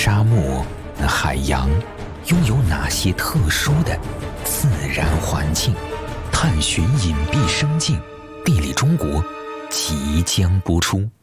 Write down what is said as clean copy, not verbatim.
沙漠、海洋拥有哪些特殊的自然环境？探寻隐蔽生境，地理中国即将播出。